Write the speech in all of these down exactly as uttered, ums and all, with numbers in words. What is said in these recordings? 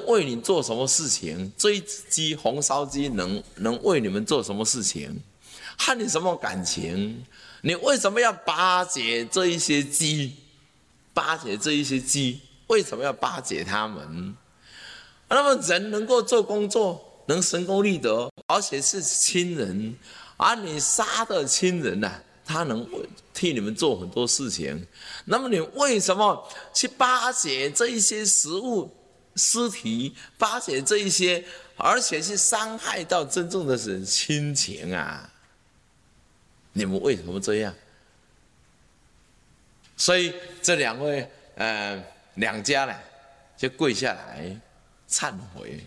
为你做什么事情？追鸡、红烧鸡能能为你们做什么事情？和你什么感情？你为什么要巴结这一些鸡？巴结这一些鸡，为什么要巴结他们？那么人能够做工作，能成功立德，而且是亲人，而你杀的亲人呐、啊，他能替你们做很多事情。那么你为什么去巴结这一些食物、尸体，巴结这一些，而且是伤害到真正的是亲情啊？你们为什么这样？所以这两位呃两家呢，就跪下来忏悔，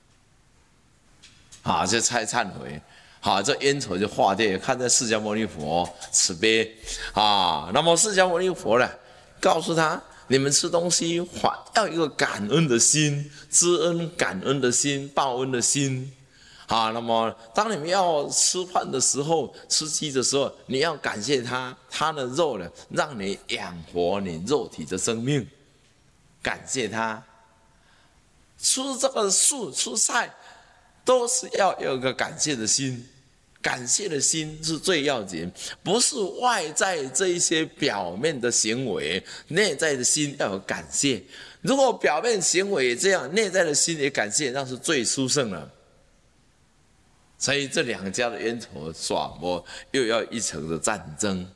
啊，就忏忏悔，好，这冤仇就化掉。看在释迦牟尼佛慈悲啊，那么释迦牟尼佛呢，告诉他，你们吃东西要有一个感恩的心，知恩感恩的心，报恩的心。好，那么当你们要吃饭的时候，吃鸡的时候，你要感谢他，他的肉呢，让你养活你肉体的生命，感谢他。吃这个素吃菜，都是要有一个感谢的心，感谢的心是最要紧，不是外在这一些表面的行为，内在的心要有感谢。如果表面行为也这样，内在的心也感谢，那是最殊胜了。所以这两家的冤仇耍磨，又要一层的战争。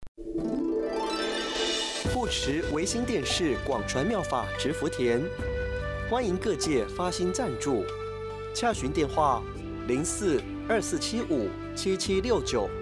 护持维新电视广传妙法植福田，欢迎各界发心赞助，洽询电话零四二四七五七七六九。